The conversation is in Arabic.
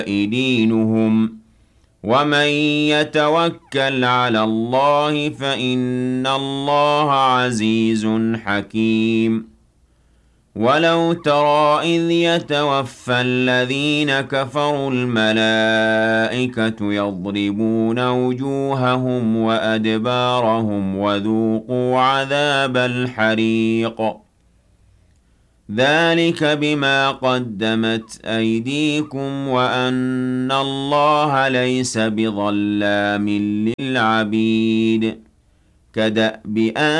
دينهم ومن يتوكل على الله فإن الله عزيز حكيم ولو ترى إذ يتوفى الذين كفروا الملائكة يضربون وجوههم وأدبارهم وذوقوا عذاب الحريق ذلك بما قدمت أيديكم وأن الله ليس بظلام للعبيد كدأب